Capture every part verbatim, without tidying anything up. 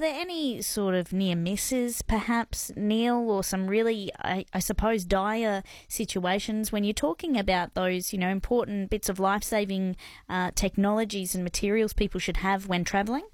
there any sort of near misses, perhaps, Neil, or some really, I, I suppose, dire situations when you're talking about those, you know, important bits of life-saving uh, technologies and materials people should have when travelling?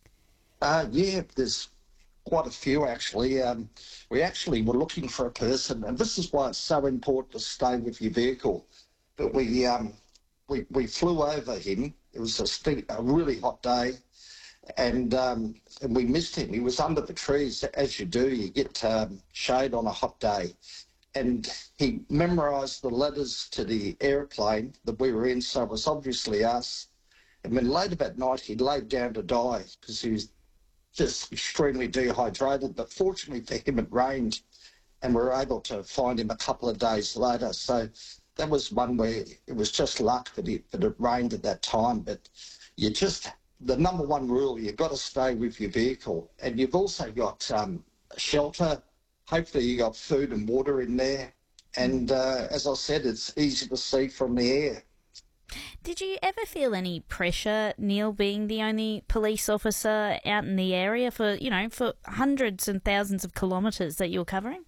Uh, yeah, there's quite a few actually. Um, we actually were looking for a person, and this is why it's so important to stay with your vehicle. But we um, we we flew over him. It was a, st- a really hot day, and um, and we missed him. He was under the trees, as you do. You get um, shade on a hot day, and he memorised the letters to the airplane that we were in. So it was obviously us. And then later that night, he laid down to die because he was just extremely dehydrated, but fortunately for him it rained and we were able to find him a couple of days later. So that was one where it was just luck that it, that it rained at that time. But you just, the number one rule, you've got to stay with your vehicle, and you've also got um, shelter. Hopefully you got food and water in there. And uh, as I said, it's easy to see from the air. Did you ever feel any pressure, Neil, being the only police officer out in the area for, you know, for hundreds and thousands of kilometres that you were covering?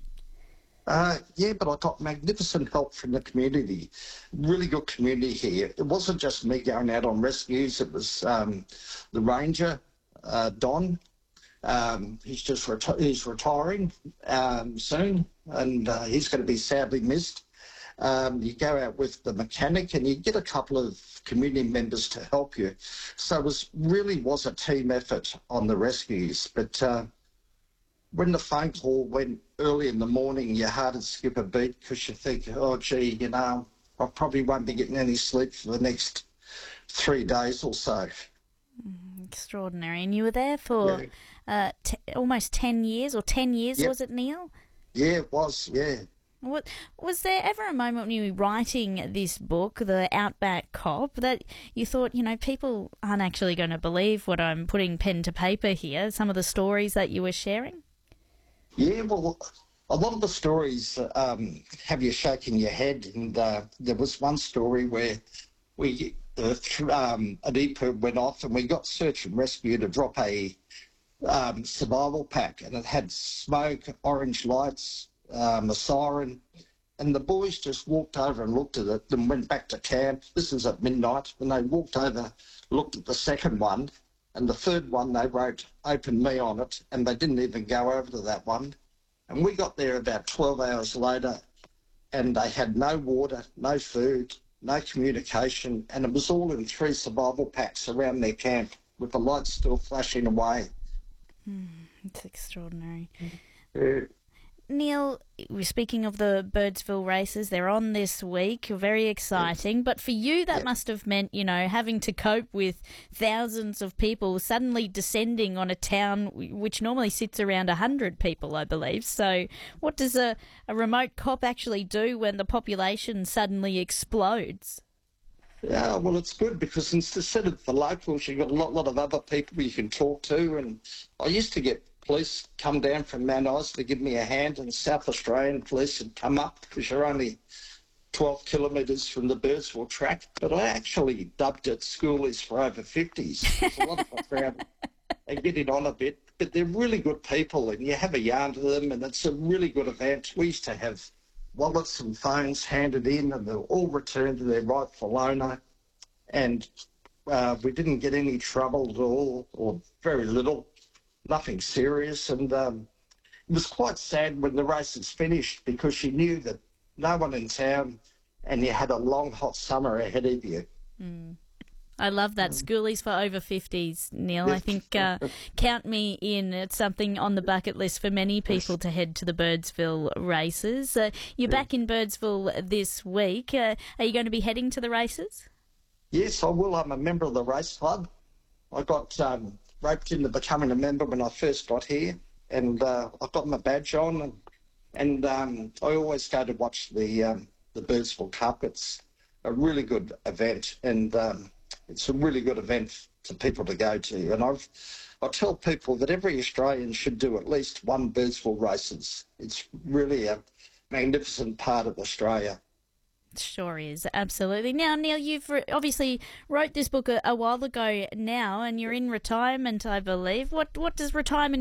Uh, yeah, but I got magnificent help from the community. Really good community here. It wasn't just me going out on rescues. It was um, the ranger, uh, Don. Um, he's just reti- he's retiring um, soon, and uh, he's going to be sadly missed. Um, you go out with the mechanic and you get a couple of community members to help you. So it was really was a team effort on the rescues. But uh, when the phone call went early in the morning, your heart would skip a beat because you think, oh, gee, you know, I probably won't be getting any sleep for the next three days or so. Mm, extraordinary. And you were there for Yeah. uh, t- almost ten years, or ten years, Yep. was it, Neil? Yeah, it was, yeah. What, was there ever a moment when you were writing this book, The Outback Cop, that you thought, you know, people aren't actually going to believe what I'm putting pen to paper here, some of the stories that you were sharing? Yeah, well, a lot of the stories um, have you shaking your head, and uh, there was one story where we uh, th- um, an E P I R went off and we got search and rescue to drop a um, survival pack, and it had smoke, orange lights, um, a siren, and the boys just walked over and looked at it and went back to camp. This is at midnight, and they walked over, looked at the second one, and the third one they wrote "Open Me" on it, and they didn't even go over to that one. And we got there about twelve hours later, and they had no water, no food, no communication, and it was all in three survival packs around their camp with the lights still flashing away. Mm, it's extraordinary. Uh, Neil, we're speaking of the Birdsville races. They're on this week. Very exciting. But for you, that yeah. must have meant, you know, having to cope with thousands of people suddenly descending on a town which normally sits around one hundred people, I believe. So what does a, a remote cop actually do when the population suddenly explodes? Yeah, well, it's good because instead of the locals, you've got a lot, lot of other people you can talk to. And I used to get police come down from Mount Isa to give me a hand, and South Australian police had come up because you're only twelve kilometres from the Birdsville track. But I actually dubbed it Schoolies for over fifties. There's a lot of background. They get it on a bit, but they're really good people, and you have a yarn to them, and it's a really good event. We used to have wallets and phones handed in, and they're all returned to their rightful owner, and uh, we didn't get any trouble at all, or very little. Nothing serious, and um, it was quite sad when the races finished because you knew that no one in town, and you had a long hot summer ahead of you. Mm. I love that. Schoolies for over fifties, Neil. I think uh, count me in. It's something on the bucket list for many people to head to the Birdsville races. Uh, you're back in Birdsville this week. Uh, are you going to be heading to the races? Yes, I will. I'm a member of the race club. I got um, roped into becoming a member when I first got here, and uh, I've got my badge on, and, and um, I always go to watch the um, the Birdsville Cup. It's a really good event, and um, it's a really good event for people to go to. And I've, I tell people that every Australian should do at least one Birdsville races. It's really a magnificent part of Australia. Sure is, absolutely. Now, Neil, you've re- obviously wrote this book a, a while ago now, and you're in retirement, I believe. What what does retirement